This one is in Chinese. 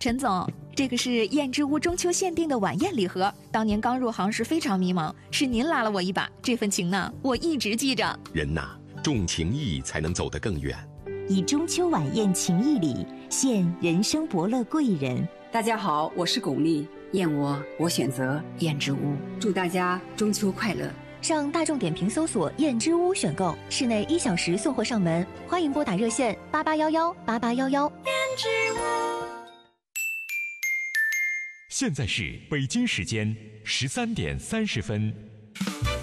陈总，这个是燕之屋中秋限定的晚宴礼盒，当年刚入行时非常迷茫，是您拉了我一把，这份情呢，我一直记着。 人呐，重情义才能走得更远。 以中秋晚宴情谊礼，献人生伯乐贵人。 大家好，我是巩俐，燕窝我选择燕之屋，祝大家中秋快乐。 上大众点评搜索燕之屋选购，室内1小时送货上门，欢迎拨打热线88118811。燕之屋。 现在是北京时间13点30分。